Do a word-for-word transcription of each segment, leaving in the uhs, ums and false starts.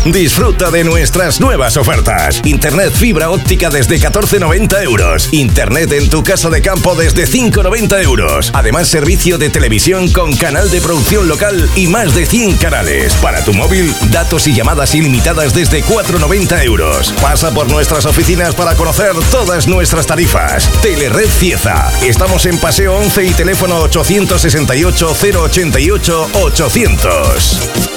Disfruta de nuestras nuevas ofertas. Internet fibra óptica desde catorce noventa euros. Internet en tu casa de campo desde cinco noventa euros. Además, servicio de televisión con canal de producción local y más de cien canales. Para tu móvil, datos y llamadas ilimitadas desde cuatro noventa euros. Pasa por nuestras oficinas para conocer todas nuestras tarifas. Telered Cieza. Estamos en Paseo once y teléfono ochocientos sesenta y ocho, cero ochenta y ocho, ochocientos.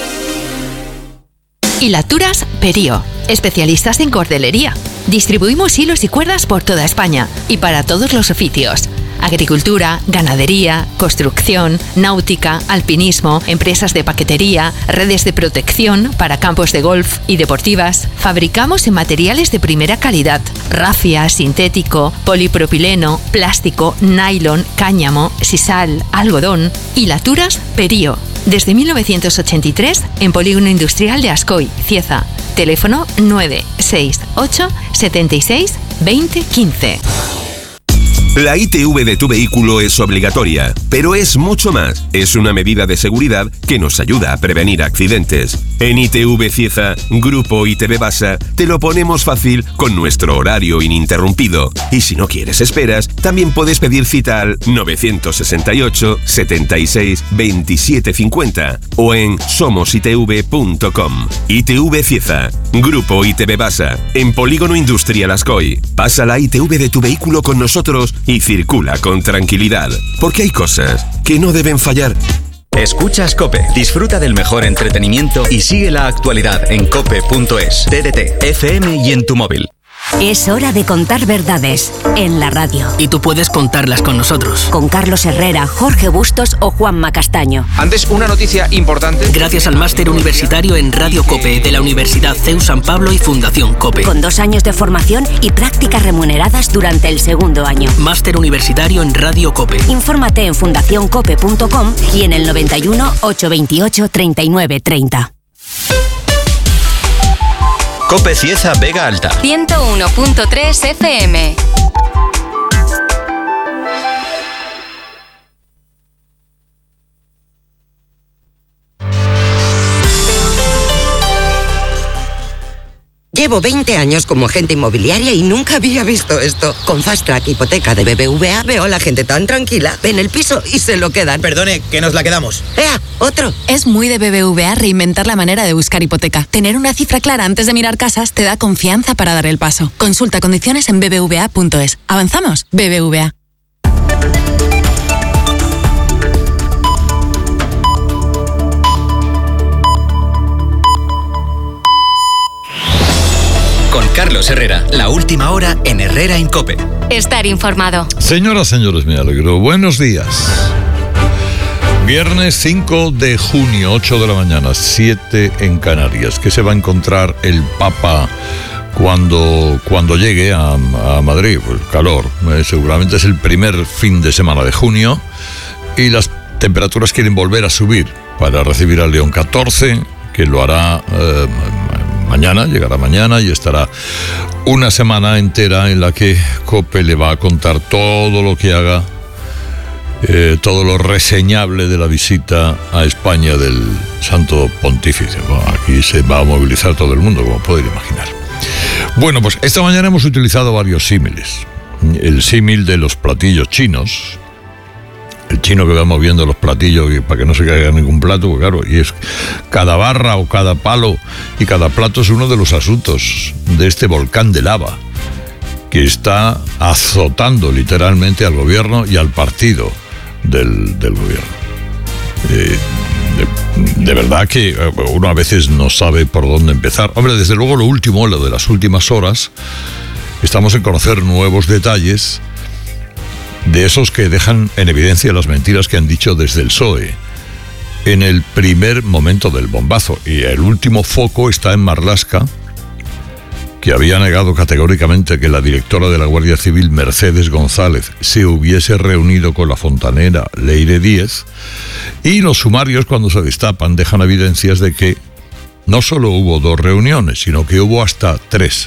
Hilaturas Perío, especialistas en cordelería. Distribuimos hilos y cuerdas por toda España y para todos los oficios. Agricultura, ganadería, construcción, náutica, alpinismo, empresas de paquetería, redes de protección para campos de golf y deportivas. Fabricamos en materiales de primera calidad: rafia, sintético, polipropileno, plástico, nylon, cáñamo, sisal, algodón. Hilaturas Perío. Desde mil novecientos ochenta y tres en Polígono Industrial de Ascoy, Cieza. Teléfono nueve seis ocho, setenta y seis, veinte, quince. La I T V de tu vehículo es obligatoria, pero es mucho más. Es una medida de seguridad que nos ayuda a prevenir accidentes. En I T V Cieza, Grupo I T V Basa, te lo ponemos fácil con nuestro horario ininterrumpido. Y si no quieres esperas, también puedes pedir cita al nueve seis ocho, setenta y seis, veintisiete cincuenta o en somos i t v punto com. I T V Cieza, Grupo I T V Basa, en Polígono Industrial Ascoy. Pasa la I T V de tu vehículo con nosotros y circula con tranquilidad, porque hay cosas que no deben fallar. Escuchas COPE. Disfruta del mejor entretenimiento y sigue la actualidad en cope punto es, T D T, F M y en tu móvil. Es hora de contar verdades en la radio. Y tú puedes contarlas con nosotros. Con Carlos Herrera, Jorge Bustos o Juanma Castaño. Antes, una noticia importante. Gracias al máster universitario en Radio COPE de la Universidad C E U San Pablo y Fundación COPE. Con dos años de formación y prácticas remuneradas durante el segundo año. Máster universitario en Radio COPE. Infórmate en fundación cope punto com y en el noventa y uno, ochocientos veintiocho, treinta y nueve treinta. COPE Cieza Vega Alta. ciento uno punto tres F M. Llevo veinte años como agente inmobiliaria y nunca había visto esto. Con Fast Track Hipoteca de B B V A veo a la gente tan tranquila. Ven el piso y se lo quedan. Perdone, que nos la quedamos. ¡Ea! ¡Otro! Es muy de B B V A reinventar la manera de buscar hipoteca. Tener una cifra clara antes de mirar casas te da confianza para dar el paso. Consulta condiciones en b b v a punto es. ¿Avanzamos? B B V A. Con Carlos Herrera, la última hora en Herrera en COPE. Estar informado. Señoras, señores, me alegro. Buenos días. Viernes cinco de junio, ocho de la mañana, siete en Canarias. ¿Qué se va a encontrar el Papa cuando, cuando llegue a, a Madrid? Pues calor. Eh, seguramente es el primer fin de semana de junio y las temperaturas quieren volver a subir para recibir al León catorce, que lo hará eh, mañana, llegará mañana y estará una semana entera en la que COPE le va a contar todo lo que haga, eh, todo lo reseñable de la visita a España del Santo Pontífice. Bueno, aquí se va a movilizar todo el mundo, como pueden imaginar. Bueno, pues esta mañana hemos utilizado varios símiles. El símil de los platillos chinos, el chino que va moviendo los platillos para que no se caiga ningún plato, porque claro, y es cada barra o cada palo y cada plato es uno de los asuntos de este volcán de lava que está azotando literalmente al gobierno y al partido del, del gobierno. Eh, de, de verdad que uno a veces no sabe por dónde empezar. Hombre, desde luego lo último, lo de las últimas horas, estamos en conocer nuevos detalles de esos que dejan en evidencia las mentiras que han dicho desde el P S O E en el primer momento del bombazo. Y el último foco está en Marlaska, que había negado categóricamente que la directora de la Guardia Civil, Mercedes González, se hubiese reunido con la fontanera Leire Díez. Y los sumarios, cuando se destapan, dejan evidencias de que no solo hubo dos reuniones, sino que hubo hasta tres.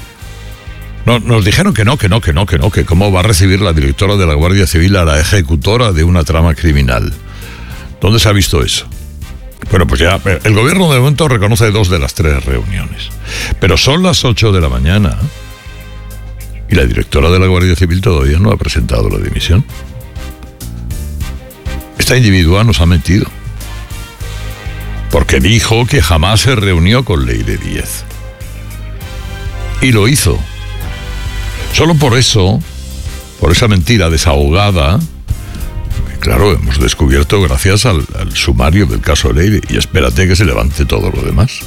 No, nos dijeron que no, que no, que no, que no, que cómo va a recibir la directora de la Guardia Civil a la ejecutora de una trama criminal. ¿Dónde se ha visto eso? Bueno, pues ya, el gobierno de momento reconoce dos de las tres reuniones. Pero son las ocho de la mañana y la directora de la Guardia Civil todavía no ha presentado la dimisión. Esta individua nos ha mentido, porque dijo que jamás se reunió con Leire Díez. Y lo hizo. Solo por eso, por esa mentira desahogada, claro, hemos descubierto gracias al, al sumario del caso Leire, y espérate que se levante todo lo demás.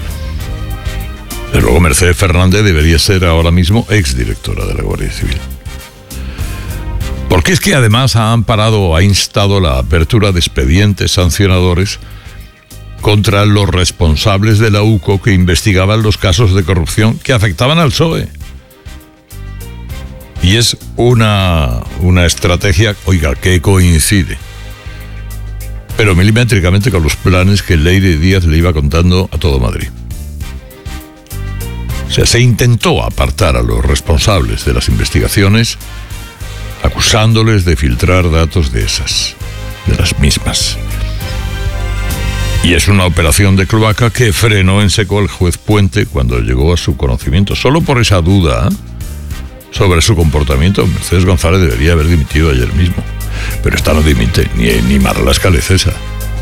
Pero luego Mercedes Fernández debería ser ahora mismo exdirectora de la Guardia Civil. Porque es que además ha amparado o ha instado la apertura de expedientes sancionadores contra los responsables de la U C O que investigaban los casos de corrupción que afectaban al P S O E. Y es una, una estrategia, oiga, que coincide, pero milimétricamente con los planes que Leire Díez le iba contando a todo Madrid. O sea, se intentó apartar a los responsables de las investigaciones, acusándoles de filtrar datos de esas, de las mismas. Y es una operación de cloaca que frenó en seco al juez Puente cuando llegó a su conocimiento. Solo por esa duda sobre su comportamiento, Mercedes González debería haber dimitido ayer mismo. Pero esta no dimite, ni, ni Marlaska le cesa.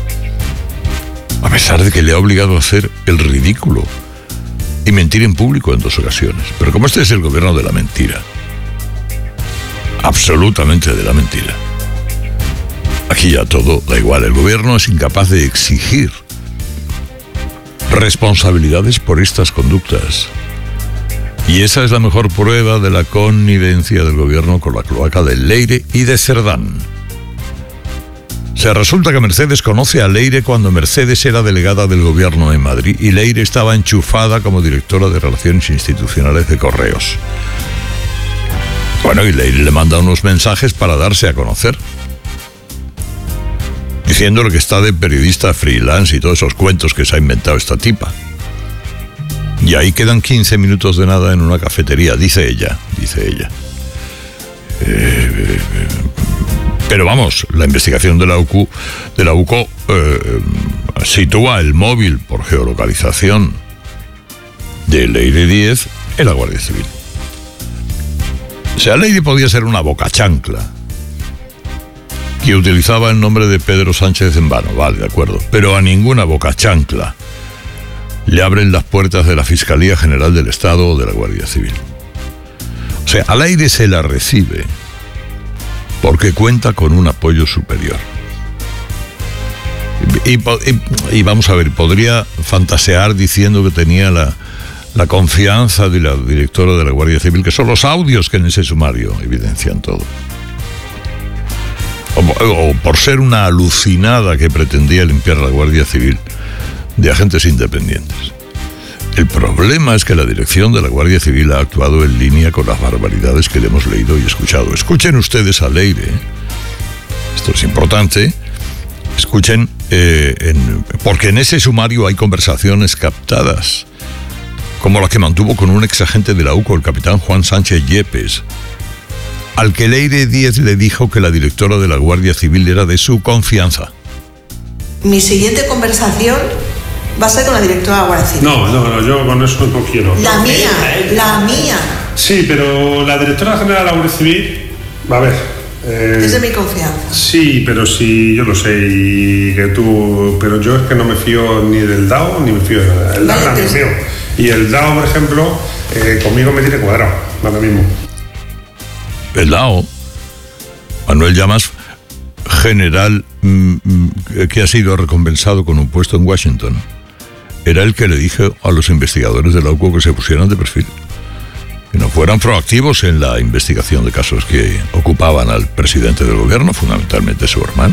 A pesar de que le ha obligado a hacer el ridículo y mentir en público en dos ocasiones. Pero como este es el gobierno de la mentira, absolutamente de la mentira, aquí ya todo da igual. El gobierno es incapaz de exigir responsabilidades por estas conductas. Y esa es la mejor prueba de la connivencia del gobierno con la cloaca de Leire y de Cerdán. O sea, resulta que Mercedes conoce a Leire cuando Mercedes era delegada del gobierno en Madrid y Leire estaba enchufada como directora de Relaciones Institucionales de Correos. Bueno, y Leire le manda unos mensajes para darse a conocer, diciéndole que está de periodista freelance y todos esos cuentos que se ha inventado esta tipa. Y ahí quedan quince minutos de nada en una cafetería, dice ella, dice ella. Eh, pero vamos, la investigación de la U C O, de la U C O eh, sitúa el móvil por geolocalización de Leire Díez en la Guardia Civil. O sea, Leire podía ser una bocachancla que utilizaba el nombre de Pedro Sánchez en vano, vale, de acuerdo, pero a ninguna bocachancla le abren las puertas de la Fiscalía General del Estado o de la Guardia Civil. O sea, a Leire se la recibe porque cuenta con un apoyo superior. Y, y, y vamos a ver, podría fantasear diciendo que tenía la, la confianza de la directora de la Guardia Civil, que son los audios que en ese sumario evidencian todo. O, o por ser una alucinada que pretendía limpiar la Guardia Civil de agentes independientes. El problema es que la dirección de la Guardia Civil ha actuado en línea con las barbaridades que le hemos leído y escuchado. Escuchen ustedes a Leire, esto es importante, escuchen, eh, en, porque en ese sumario hay conversaciones captadas, como la que mantuvo con un ex agente de la U C O, el capitán Juan Sánchez Yepes, al que Leire Díez le dijo que la directora de la Guardia Civil era de su confianza. Mi siguiente conversación va a ser con la directora de la Guardia Civil. No, no, no, yo con eso no quiero. La mía, la mía. Sí, pero la directora general de la Guardia Civil, a ver. Eh, es de mi confianza. Sí, pero sí, yo lo sé, y que tú. Pero yo es que no me fío ni del D A O ni me fío de nada. El vale, D A O no me fío. Y el D A O, por ejemplo, eh, conmigo me tiene cuadrado, ahora mismo. El D A O, Manuel Llamas, general mm, que ha sido recompensado con un puesto en Washington, era el que le dijo a los investigadores de la U C O que se pusieran de perfil, que no fueran proactivos en la investigación de casos que ocupaban al presidente del gobierno, fundamentalmente su hermano.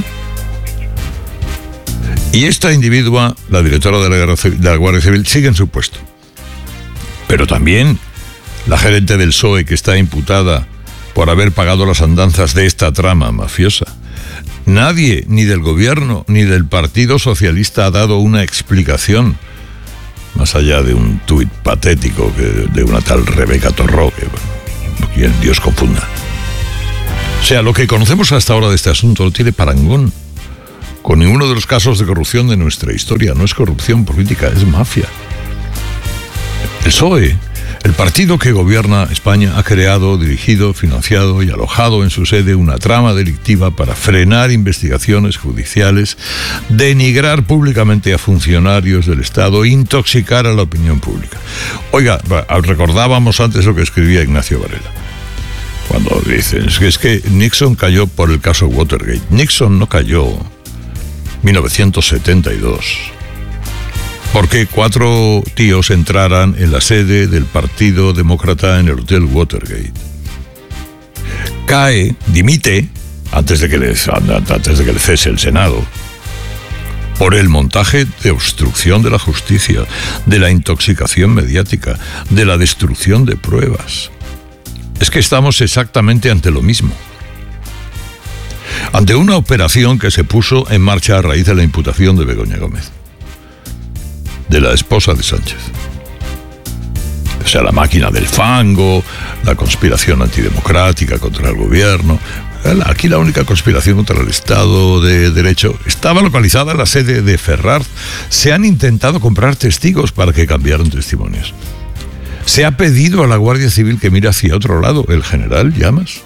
Y esta individua, la directora de la, de la Guardia Civil, sigue en su puesto. Pero también la gerente del P S O E, que está imputada por haber pagado las andanzas de esta trama mafiosa. Nadie, ni del gobierno, ni del Partido Socialista, ha dado una explicación, más allá de un tuit patético que, de una tal Rebeca Torró, que bueno, quien Dios confunda. O sea, lo que conocemos hasta ahora de este asunto no tiene parangón. con ninguno de los casos de corrupción de nuestra historia. No es corrupción política, es mafia. El P S O E, el partido que gobierna España, ha creado, dirigido, financiado y alojado en su sede una trama delictiva para frenar investigaciones judiciales, denigrar públicamente a funcionarios del Estado e intoxicar a la opinión pública. Oiga, recordábamos antes lo que escribía Ignacio Varela. Cuando dicen que es que Nixon cayó por el caso Watergate. Nixon no cayó en mil novecientos setenta y dos porque cuatro tíos entraran en la sede del Partido Demócrata en el Hotel Watergate. Cae, dimite, antes de que le, antes de que le cese el Senado, por el montaje de obstrucción de la justicia, de la intoxicación mediática, de la destrucción de pruebas. Es que estamos exactamente ante lo mismo. Ante una operación que se puso en marcha a raíz de la imputación de Begoña Gómez, de la esposa de Sánchez. O sea, la máquina del fango, la conspiración antidemocrática contra el gobierno. Aquí la única conspiración contra el Estado de Derecho estaba localizada en la sede de Ferraz. Se han intentado comprar testigos para que cambiaran testimonios. Se ha pedido a la Guardia Civil que mire hacia otro lado, el general Llamas.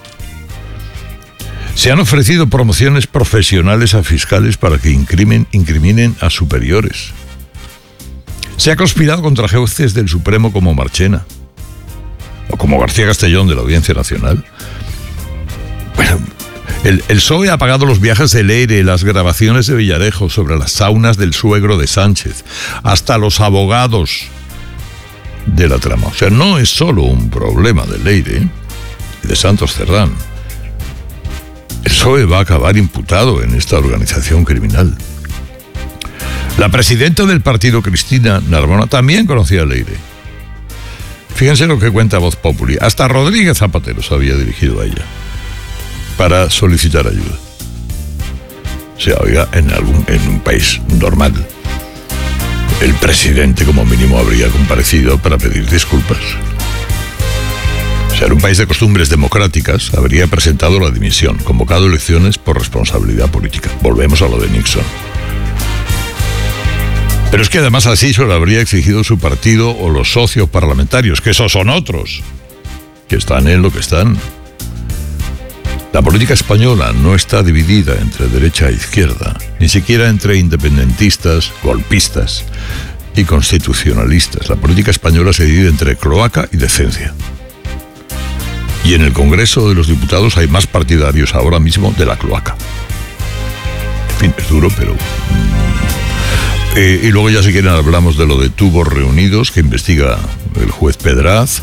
Se han ofrecido promociones profesionales a fiscales para que incrimen, incriminen a superiores. Se ha conspirado contra jueces del Supremo como Marchena o como García Castellón de la Audiencia Nacional. Bueno, el, el P S O E ha pagado los viajes de Leire, las grabaciones de Villarejo sobre las saunas del suegro de Sánchez, hasta los abogados de la trama. O sea, no es solo un problema de Leire y de Santos Cerdán. El P S O E va a acabar imputado en esta organización criminal. La presidenta del partido, Cristina Narbona, también conocía a Leire. Fíjense lo que cuenta Voz Populi. Hasta Rodríguez Zapatero se había dirigido a ella para solicitar ayuda. O sea, oiga, en, algún, en un país normal, el presidente como mínimo habría comparecido para pedir disculpas. O sea, en un país de costumbres democráticas habría presentado la dimisión, convocado elecciones por responsabilidad política. Volvemos a lo de Nixon. Pero es que además así se lo habría exigido su partido o los socios parlamentarios, que esos son otros, que están en lo que están. La política española no está dividida entre derecha e izquierda, ni siquiera entre independentistas, golpistas y constitucionalistas. La política española se divide entre cloaca y decencia. Y en el Congreso de los Diputados hay más partidarios ahora mismo de la cloaca. En fin, es duro, pero... Eh, y luego ya si quieren hablamos de lo de tubos reunidos que investiga el juez Pedraz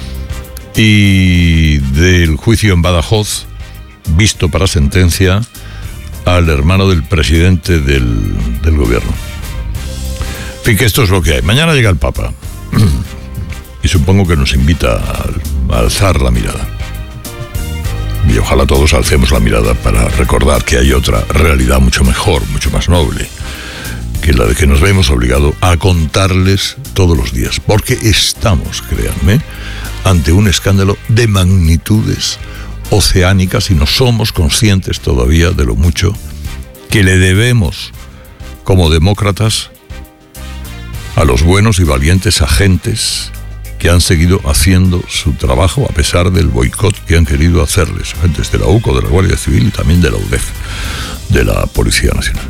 y del juicio en Badajoz visto para sentencia al hermano del presidente del, del gobierno. En fin, que esto es lo que hay. Mañana llega el Papa y supongo que nos invita a, a alzar la mirada. Y ojalá todos alcemos la mirada para recordar que hay otra realidad mucho mejor, mucho más noble, que la de que nos vemos obligados a contarles todos los días, porque estamos, créanme, ante un escándalo de magnitudes oceánicas y no somos conscientes todavía de lo mucho que le debemos como demócratas a los buenos y valientes agentes que han seguido haciendo su trabajo a pesar del boicot que han querido hacerles, agentes de la U C O, de la Guardia Civil y también de la U D E F, de la Policía Nacional.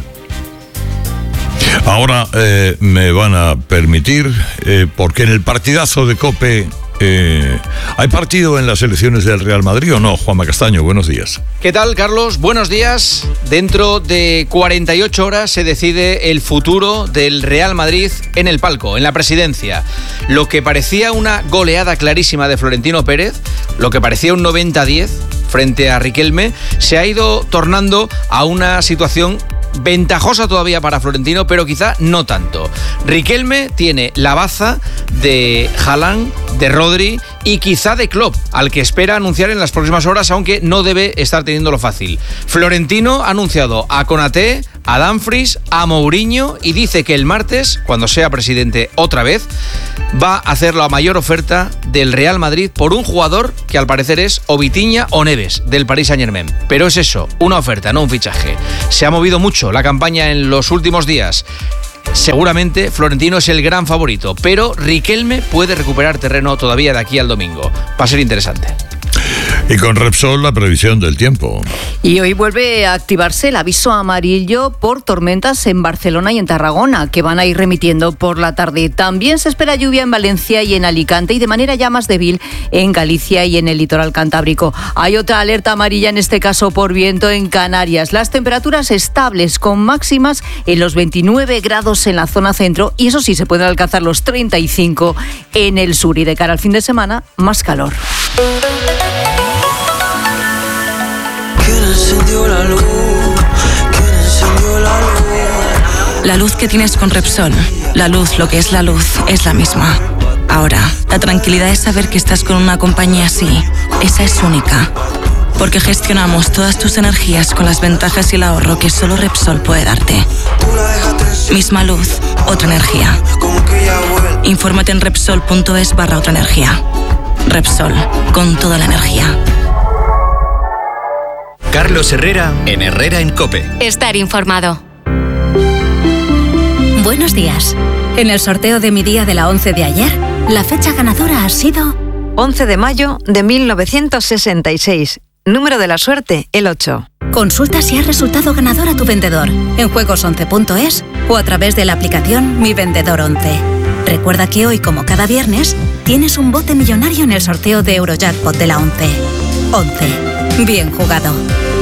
Ahora eh, me van a permitir, eh, porque en el partidazo de COPE, eh, ¿hay partido en las elecciones del Real Madrid o no? Juanma Castaño, buenos días. ¿Qué tal, Carlos? Buenos días. Dentro de cuarenta y ocho horas se decide el futuro del Real Madrid en el palco, en la presidencia. Lo que parecía una goleada clarísima de Florentino Pérez, lo que parecía un noventa a diez frente a Riquelme, se ha ido tornando a una situación ventajosa todavía para Florentino, pero quizá no tanto. Riquelme tiene la baza de Haaland, de Rodri y quizá de Klopp, al que espera anunciar en las próximas horas, aunque no debe estar teniéndolo fácil. Florentino ha anunciado a Konaté, a Dumfries, a Mourinho y dice que el martes, cuando sea presidente otra vez, va a hacer la mayor oferta del Real Madrid por un jugador que al parecer es o Vitinha o Neves, del Paris Saint-Germain. Pero es eso, una oferta, no un fichaje. Se ha movido mucho la campaña en los últimos días. Seguramente Florentino es el gran favorito, pero Riquelme puede recuperar terreno todavía de aquí al domingo. Va a ser interesante. Y con Repsol, la previsión del tiempo. Y hoy vuelve a activarse el aviso amarillo por tormentas en Barcelona y en Tarragona, que van a ir remitiendo por la tarde. También se espera lluvia en Valencia y en Alicante y de manera ya más débil en Galicia y en el litoral cantábrico. Hay otra alerta amarilla, en este caso por viento, en Canarias. Las temperaturas estables con máximas en los veintinueve grados en la zona centro y eso sí, se pueden alcanzar los treinta y cinco en el sur. Y de cara al fin de semana, más calor. La luz, la, luz? La luz que tienes con Repsol, la luz, lo que es la luz, es la misma. Ahora, la tranquilidad de saber que estás con una compañía así, esa es única. Porque gestionamos todas tus energías con las ventajas y el ahorro que solo Repsol puede darte. Misma luz, otra energía. Infórmate en Repsol.es barra otra energía. Repsol, con toda la energía. Carlos Herrera en Herrera en COPE. Estar informado. Buenos días. En el sorteo de mi día de la once de ayer, la fecha ganadora ha sido once de mayo de mil novecientos sesenta y seis. Número de la suerte, el ocho. Consulta si has resultado ganador a tu vendedor en juegos once punto es o a través de la aplicación Mi Vendedor once. Recuerda que hoy, como cada viernes, tienes un bote millonario en el sorteo de Eurojackpot de la once. once. Bien jugado.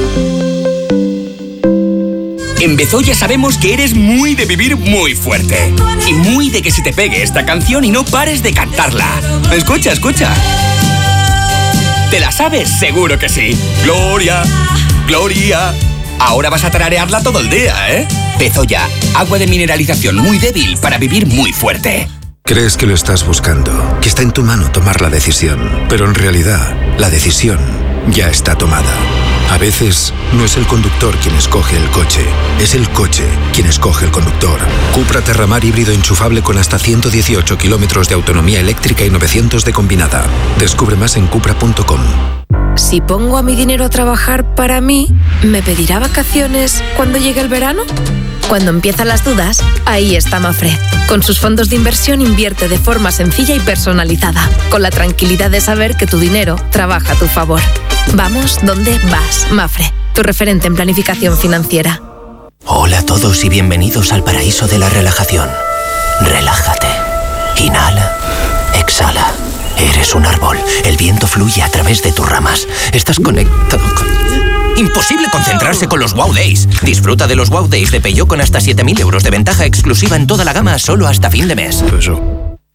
En Bezoya sabemos que eres muy de vivir muy fuerte. Y muy de que se te pegue esta canción y no pares de cantarla. Escucha, escucha. ¿Te la sabes? Seguro que sí. Gloria, Gloria. Ahora vas a tararearla todo el día, ¿eh? Bezoya, agua de mineralización muy débil para vivir muy fuerte. Crees que lo estás buscando, que está en tu mano tomar la decisión, pero en realidad la decisión ya está tomada. A veces no es el conductor quien escoge el coche, es el coche quien escoge el conductor. Cupra Terramar híbrido enchufable con hasta ciento dieciocho kilómetros de autonomía eléctrica y novecientos de combinada. Descubre más en cupra punto com. Si pongo a mi dinero a trabajar para mí, ¿me pedirá vacaciones cuando llegue el verano? Cuando empiezan las dudas, ahí está Mafre. Con sus fondos de inversión invierte de forma sencilla y personalizada, con la tranquilidad de saber que tu dinero trabaja a tu favor. Vamos donde vas, Mafre, tu referente en planificación financiera. Hola a todos y bienvenidos al paraíso de la relajación. Relájate. Inhala. Exhala. Eres un árbol. El viento fluye a través de tus ramas. Estás conectado con... Imposible concentrarse con los Wow Days. Disfruta de los Wow Days de Peugeot con hasta siete mil euros de ventaja exclusiva en toda la gama solo hasta fin de mes. Eso.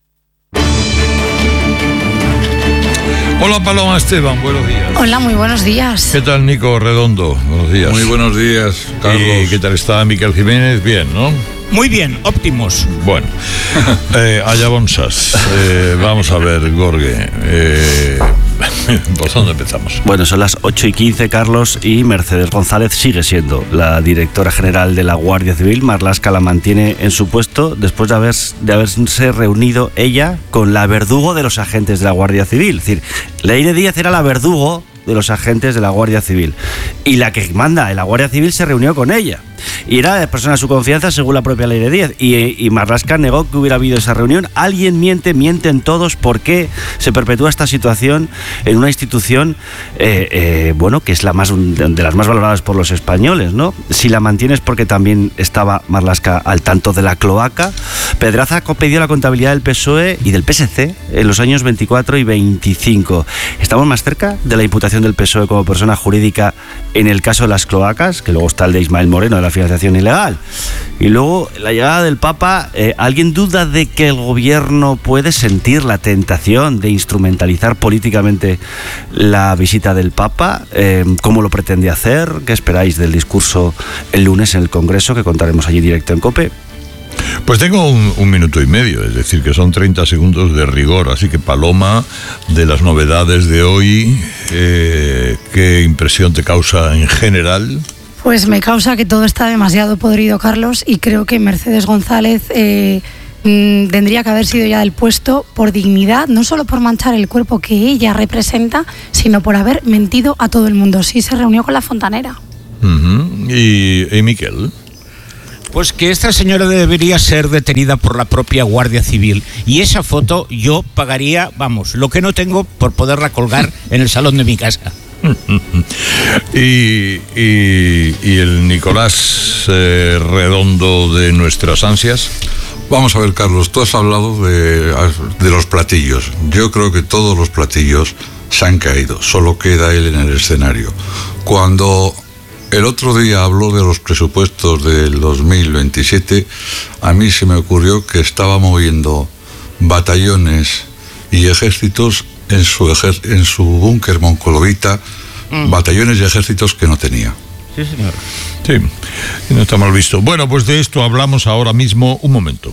Hola Paloma Esteban, buenos días. Hola, muy buenos días. ¿Qué tal Nico Redondo? Buenos días. Muy buenos días, Carlos. ¿Y qué tal está Miquel Jiménez? Bien, ¿no? Muy bien, óptimos. Bueno, eh, allá bonsas. Eh, vamos a ver, Gorge. Eh, ¿Por dónde empezamos? Bueno, son las ocho y quince, Carlos, y Mercedes González sigue siendo la directora general de la Guardia Civil. Marlaska la mantiene en su puesto después de, haber, de haberse reunido ella con la verdugo de los agentes de la Guardia Civil. Es decir, Leire Díaz era la verdugo de los agentes de la Guardia Civil y la que manda en la Guardia Civil se reunió con ella y era de persona de su confianza según la propia Leire Díaz y, y Marlaska negó que hubiera habido esa reunión. Alguien miente, mienten todos. ¿Por qué se perpetúa esta situación en una institución eh, eh, bueno, que es la más de las más valoradas por los españoles, ¿no? Si la mantienes porque también estaba Marlaska al tanto de la cloaca. Pedraza pidió la contabilidad del P S O E y del P S C en los años veinticuatro y veinticinco. Estamos más cerca de la imputación del P S O E como persona jurídica en el caso de las cloacas, que luego está el de Ismael Moreno de la financiación ilegal. Y luego la llegada del Papa. eh, ¿Alguien duda de que el gobierno puede sentir la tentación de instrumentalizar políticamente la visita del Papa? Eh, ¿Cómo lo pretende hacer? ¿Qué esperáis del discurso el lunes en el Congreso, que contaremos allí directo en COPE? Pues tengo un, un minuto y medio, es decir, que son treinta segundos de rigor. Así que, Paloma, de las novedades de hoy, eh, ¿qué impresión te causa en general? Pues me causa que todo está demasiado podrido, Carlos, y creo que Mercedes González eh, mmm, tendría que haber sido ya del puesto por dignidad, no solo por manchar el cuerpo que ella representa, sino por haber mentido a todo el mundo. Sí, se reunió con la fontanera. Uh-huh. ¿Y, y Miquel? Pues que esta señora debería ser detenida por la propia Guardia Civil. Y esa foto yo pagaría, vamos, lo que no tengo por poderla colgar en el salón de mi casa. y, y, y el Nicolás eh, Redondo de nuestras ansias. Vamos a ver, Carlos, tú has hablado de, de los platillos. Yo creo que todos los platillos se han caído, solo queda él en el escenario. Cuando el otro día habló de los presupuestos del dos mil veintisiete, a mí se me ocurrió que estaba moviendo batallones y ejércitos en su, ejer- en su búnker moncolovita, mm. batallones y ejércitos que no tenía. Sí, señor. Sí, no está mal visto. Bueno, pues de esto hablamos ahora mismo. Un momento.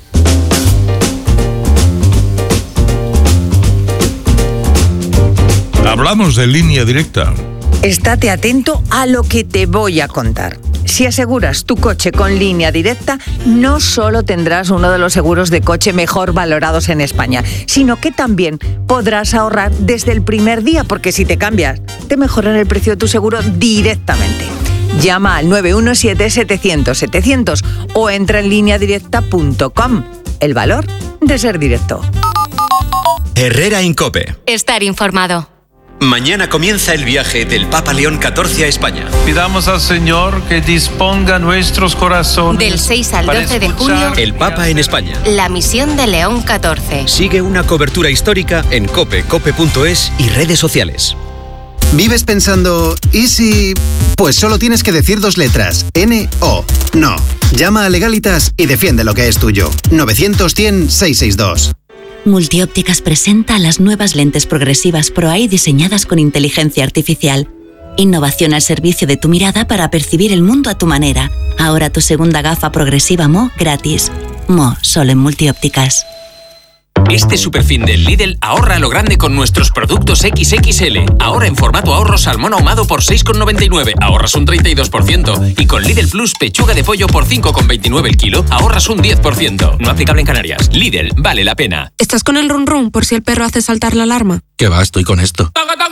Hablamos de Línea Directa. Estate atento a lo que te voy a contar. Si aseguras tu coche con Línea Directa, no solo tendrás uno de los seguros de coche mejor valorados en España, sino que también podrás ahorrar desde el primer día, porque si te cambias, te mejoran el precio de tu seguro directamente. Llama al nueve uno siete, setecientos, setecientos o entra en línea directa punto com. El valor de ser directo. Herrera Incope. Estar informado. Mañana comienza el viaje del Papa León catorce a España. Pidamos al Señor que disponga nuestros corazones. Del seis al doce de junio. El Papa en España. La misión de León catorce. Sigue una cobertura histórica en cope, cope punto es y redes sociales. ¿Vives pensando, ¿y si...? Pues solo tienes que decir dos letras, N O. No. Llama a Legalitas y defiende lo que es tuyo. novecientos, cien, seiscientos sesenta y dos. Multiópticas presenta las nuevas lentes progresivas ProEye diseñadas con inteligencia artificial. Innovación al servicio de tu mirada para percibir el mundo a tu manera. Ahora tu segunda gafa progresiva M O gratis. M O, solo en Multiópticas. Este superfin del Lidl ahorra a lo grande con nuestros productos equis equis ele. Ahora en formato ahorro salmón ahumado por seis con noventa y nueve, ahorras un treinta y dos por ciento. Y con Lidl Plus pechuga de pollo por cinco con veintinueve el kilo, ahorras un diez por ciento. No aplicable en Canarias. Lidl, vale la pena. ¿Estás con el run run por si el perro hace saltar la alarma? ¿Qué va? Estoy con esto.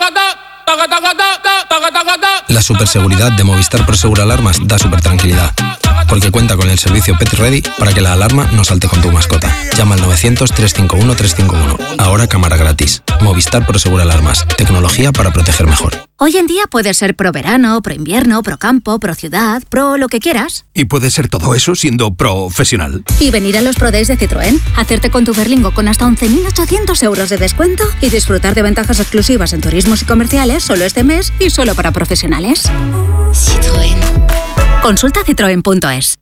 La superseguridad de Movistar Prosegur Alarmas da super tranquilidad, porque cuenta con el servicio Pet Ready para que la alarma no salte con tu mascota. Llama al novecientos, trescientos cincuenta y uno, trescientos cincuenta y uno. Ahora cámara gratis. Movistar Prosegur Alarmas. Tecnología para proteger mejor. Hoy en día puedes ser pro verano, pro invierno, pro campo, pro ciudad, pro lo que quieras. Y puedes ser todo eso siendo profesional. Y venir a los Pro Days de Citroën, hacerte con tu Berlingo con hasta once mil ochocientos euros de descuento y disfrutar de ventajas exclusivas en turismos y comerciales solo este mes y solo para profesionales. Citroën. Consulta citroen punto es.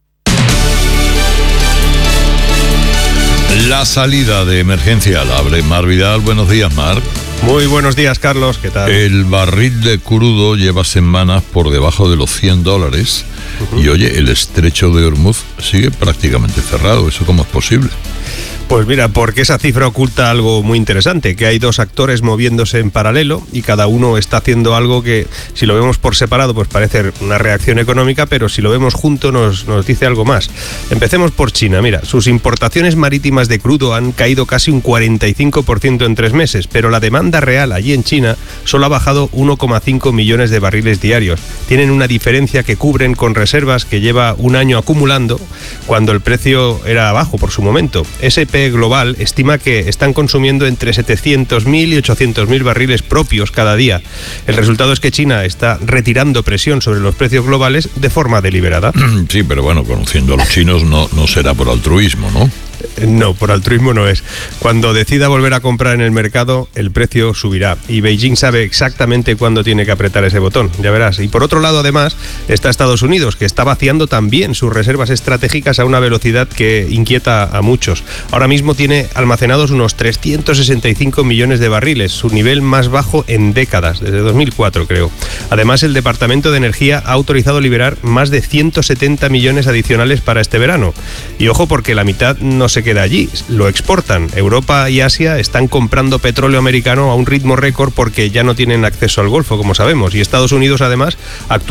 La salida de emergencia la abre Mar Vidal. Buenos días, Mar. Muy buenos días, Carlos. ¿Qué tal? El barril de crudo lleva semanas por debajo de los cien dólares. Uh-huh. Y oye, el estrecho de Hormuz sigue prácticamente cerrado. ¿Eso cómo es posible? Pues mira, porque esa cifra oculta algo muy interesante, que hay dos actores moviéndose en paralelo y cada uno está haciendo algo que, si lo vemos por separado, pues parece una reacción económica, pero si lo vemos junto nos, nos dice algo más. Empecemos por China. Mira, sus importaciones marítimas de crudo han caído casi un cuarenta y cinco por ciento en tres meses, pero la demanda real allí en China solo ha bajado uno coma cinco millones de barriles diarios. Tienen una diferencia que cubren con reservas que lleva un año acumulando cuando el precio era bajo por su momento. S and P Global estima que están consumiendo entre setecientos mil y ochocientos mil barriles propios cada día. El resultado es que China está retirando presión sobre los precios globales de forma deliberada. Sí, pero bueno, conociendo a los chinos no, no será por altruismo, ¿no? No, por altruismo no es. Cuando decida volver a comprar en el mercado, el precio subirá. Y Beijing sabe exactamente cuándo tiene que apretar ese botón, ya verás. Y por otro lado, además, está Estados Unidos, que está vaciando también sus reservas estratégicas a una velocidad que inquieta a muchos. Ahora mismo tiene almacenados unos trescientos sesenta y cinco millones de barriles, su nivel más bajo en décadas, desde dos mil cuatro creo. Además, el Departamento de Energía ha autorizado liberar más de ciento setenta millones adicionales para este verano. Y ojo, porque la mitad no se queda allí, lo exportan. Europa y Asia están comprando petróleo americano a un ritmo récord porque ya no tienen acceso al Golfo, como sabemos, y Estados Unidos además actúa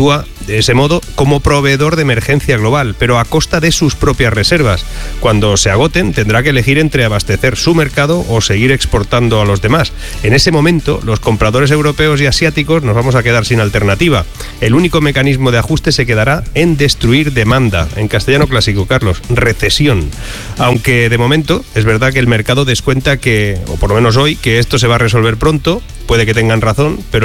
de ese modo, como proveedor de emergencia global, pero a costa de sus propias reservas. Cuando se agoten, tendrá que elegir entre abastecer su mercado o seguir exportando a los demás. En ese momento, los compradores europeos y asiáticos nos vamos a quedar sin alternativa. El único mecanismo de ajuste se quedará en destruir demanda. En castellano clásico, Carlos, recesión. Aunque de momento es verdad que el mercado descuenta que, o por lo menos hoy, que esto se va a resolver pronto. Puede que tengan razón, pero